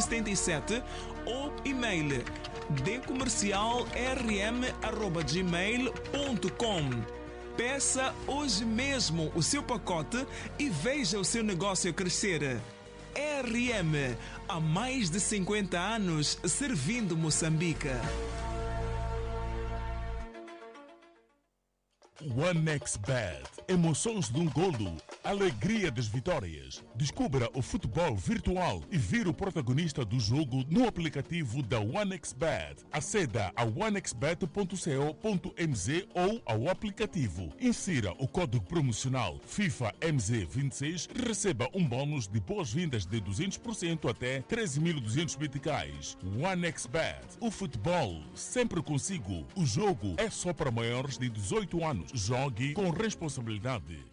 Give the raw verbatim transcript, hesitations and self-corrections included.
setenta e sete ou e-mail dcomercial r m arroba gmail ponto com. Peça hoje mesmo o seu pacote e veja o seu negócio crescer. R M, há mais de cinquenta anos servindo Moçambique. OneXBet, emoções de um golo, alegria das vitórias. Descubra o futebol virtual e vire o protagonista do jogo no aplicativo da OneXBet. Aceda a onexbet ponto co ponto m z ou ao aplicativo. Insira o código promocional FIFA M Z vinte e seis e receba um bônus de boas-vindas de duzentos por cento até treze mil e duzentos meticais. OneXBet, o futebol sempre consigo. O jogo é só para maiores de dezoito anos. Jogue com responsabilidade.